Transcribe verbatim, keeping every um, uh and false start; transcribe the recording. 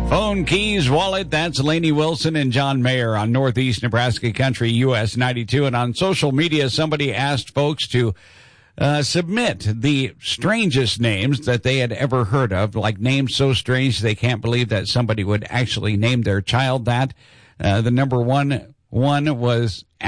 Phone, keys, wallet, that's Lainey Wilson and John Mayer on Northeast Nebraska Country, U S ninety-two. And on social media, somebody asked folks to uh, submit the strangest names that they had ever heard of, like names so strange they can't believe that somebody would actually name their child that. Uh, the number one one was